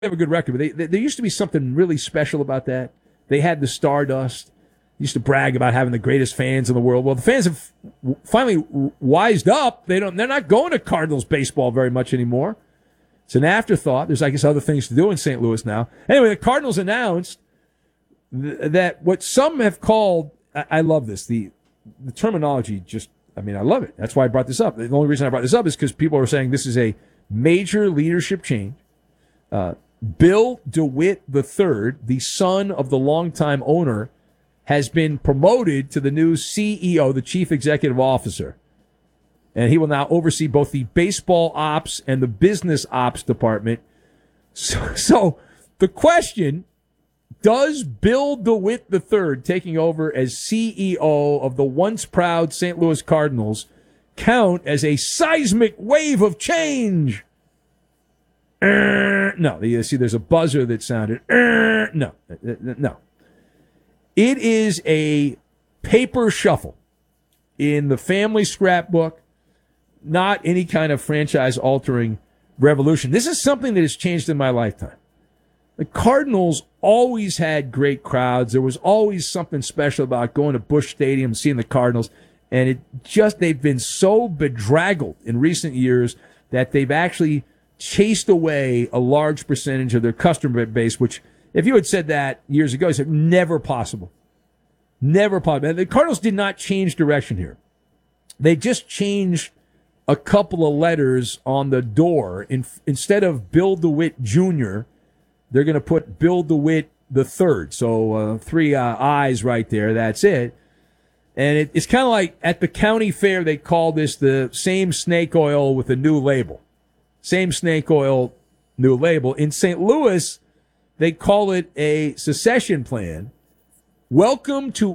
have a good record, but there used to be something really special about that. They had the Stardust. Used to brag about having the greatest fans in the world. Well, the fans have finally wised up. They're not going to Cardinals baseball very much anymore. It's an afterthought. There's, I guess, other things to do in St. Louis now. Anyway, the Cardinals announced that what some have called, I love this, the terminology just, I love it. That's why I brought this up. The only reason I brought this up is because people are saying this is a major leadership change. Bill DeWitt III, the son of the longtime owner, has been promoted to the new CEO, the Chief Executive Officer. And he will now oversee both the baseball ops and the business ops department. So the question, does Bill DeWitt III taking over as CEO of the once proud St. Louis Cardinals count as a seismic wave of change? No. You see, there's a buzzer that sounded. No. It is a paper shuffle in the family scrapbook, not any kind of franchise-altering revolution. This is something that has changed in my lifetime. The Cardinals always had great crowds. There was always something special about going to Busch Stadium and seeing the Cardinals, and they've been so bedraggled in recent years that they've actually chased away a large percentage of their customer base, which, if you had said that years ago, you said, never possible. Never possible. And the Cardinals did not change direction here. They just changed a couple of letters on the door. Instead of Bill DeWitt Jr., they're going to put Bill DeWitt III. So 3 I's right there. That's it. And it's kind of like at the county fair, they call this the same snake oil with a new label. Same snake oil, new label. In St. Louis, they call it a secession plan. Welcome to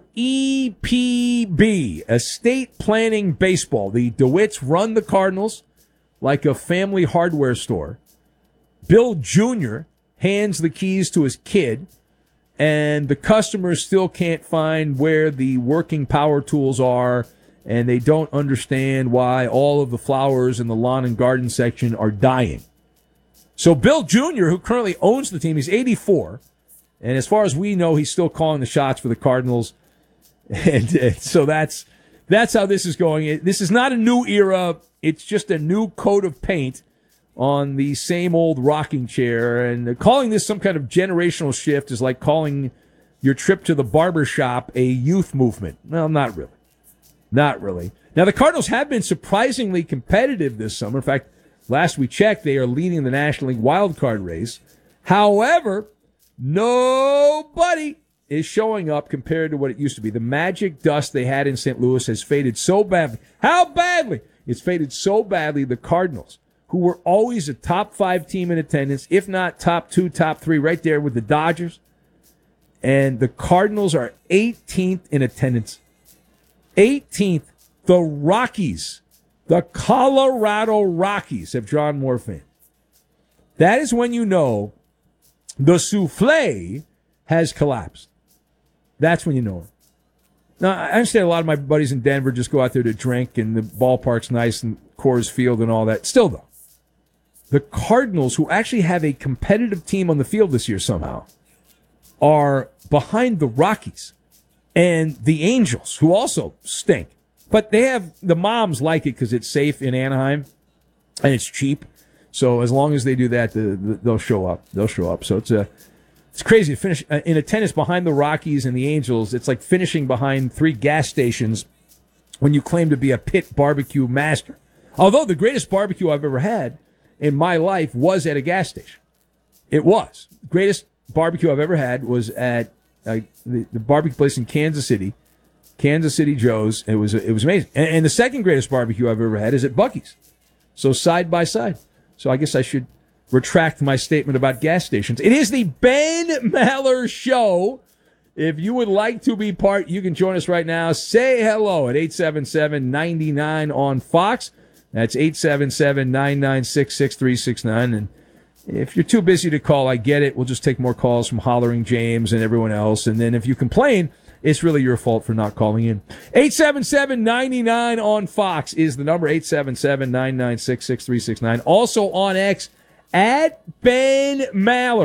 EPB, Estate Planning Baseball. The DeWitts run the Cardinals like a family hardware store. Bill Jr. hands the keys to his kid, and the customers still can't find where the working power tools are, and they don't understand why all of the flowers in the lawn and garden section are dying. So Bill Jr., who currently owns the team, he's 84, and as far as we know, he's still calling the shots for the Cardinals. And so that's how this is going. This is not a new era. It's just a new coat of paint on the same old rocking chair. And calling this some kind of generational shift is like calling your trip to the barber shop a youth movement. Well, not really. Not really. Now, the Cardinals have been surprisingly competitive this summer. In fact, last we checked, they are leading the National League wildcard race. However, nobody is showing up compared to what it used to be. The magic dust they had in St. Louis has faded so badly. How badly? It's faded so badly, the Cardinals, who were always a top 5 team in attendance, if not top 2, top 3, right there with the Dodgers. And the Cardinals are 18th in attendance. 18th. The Rockies, the Colorado Rockies, have drawn more fans. That is when you know the souffle has collapsed. That's when you know it. Now, I understand a lot of my buddies in Denver just go out there to drink, and the ballpark's nice and Coors Field and all that. Still, though, the Cardinals, who actually have a competitive team on the field this year somehow, are behind the Rockies and the Angels, who also stink. But the moms like it because it's safe in Anaheim and it's cheap. So as long as they do that, they'll show up. They'll show up. So it's crazy to finish in attendance behind the Rockies and the Angels. It's like finishing behind 3 gas stations when you claim to be a pit barbecue master. Although the greatest barbecue I've ever had in my life was at a gas station. It was. The greatest barbecue I've ever had was at the barbecue place in Kansas City Joe's. It was amazing. And the second greatest barbecue I've ever had is at Buc-ee's. So side by side. So I guess I should retract my statement about gas stations. It is the Ben Maller Show. If you would like to be part, you can join us right now. Say hello at 877-99 on Fox. That's 877-996-6369. And if you're too busy to call, I get it. We'll just take more calls from Hollering James and everyone else. And then if you complain, it's really your fault for not calling in. 877-99 on Fox is the number, 877-996-6369. Also on X, at Ben Maller.